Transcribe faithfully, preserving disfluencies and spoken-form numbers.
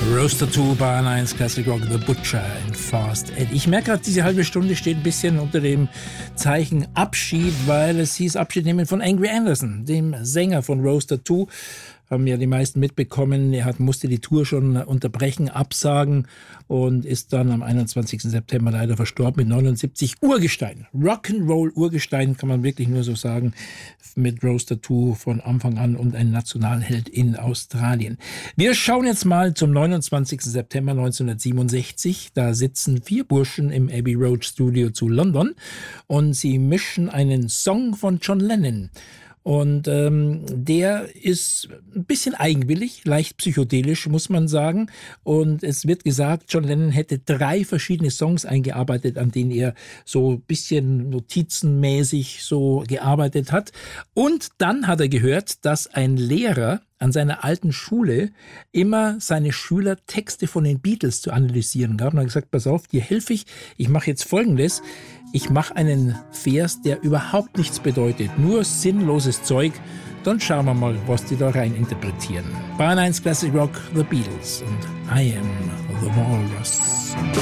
Roaster zwei, Bayern eins, Classic Rock, The Butcher in Fast Eddie. Ich merke gerade, diese halbe Stunde steht ein bisschen unter dem Zeichen Abschied, weil es hieß Abschied nehmen von Angry Anderson, dem Sänger von Roaster zwei. Haben ja die meisten mitbekommen. Er hat, musste die Tour schon unterbrechen, absagen und ist dann am einundzwanzigsten September leider verstorben mit neunundsiebzig. Urgestein, Rock'n'Roll Urgestein, kann man wirklich nur so sagen, mit Roaster zwei von Anfang an und ein Nationalheld in Australien. Wir schauen jetzt mal zum neunundzwanzigsten September neunzehnhundertsiebenundsechzig. Da sitzen vier Burschen im Abbey Road Studio zu London und sie mischen einen Song von John Lennon. Und ähm, der ist ein bisschen eigenwillig, leicht psychedelisch, muss man sagen. Und es wird gesagt, John Lennon hätte drei verschiedene Songs eingearbeitet, an denen er so ein bisschen notizenmäßig so gearbeitet hat. Und dann hat er gehört, dass ein Lehrer an seiner alten Schule immer seine Schüler Texte von den Beatles zu analysieren gab. Und er hat gesagt, pass auf, dir helfe ich. Ich mache jetzt Folgendes. Ich mache einen Vers, der überhaupt nichts bedeutet, nur sinnloses Zeug. Dann schauen wir mal, was die da rein interpretieren. Bayern eins Classic Rock, The Beatles und I Am The Walrus.